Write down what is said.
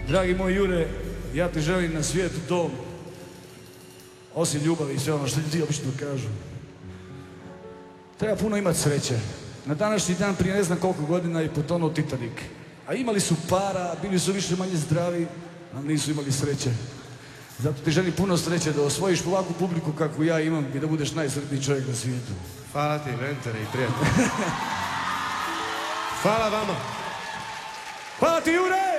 Dragi moj Jure, ja ti želim na svijetu to, osim ljubavi i sve ono što ljudi obično kažu. Treba puno imati sreće. Na današnji dan prije ne znam koliko godina je potonuo Titanic. A imali su para, bili su više manje zdravi, ali nisu imali sreće. Zato ti želim puno sreće da osvojiš ovakvu publiku kakvu ja imam i da budeš najsretniji čovjek na svijetu. Hvala ti, mentore i prijatelji. Hvala vama. Hvala ti, Jure!